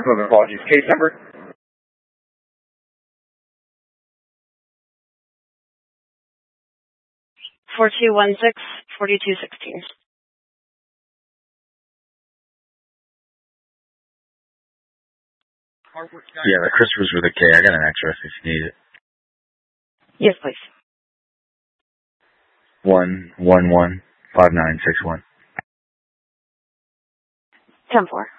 Apologies. Case number? 4216-4216. Yeah, the Christopher's with a K. I got an address if you need it. Yes, please. 111-5961. 10-4.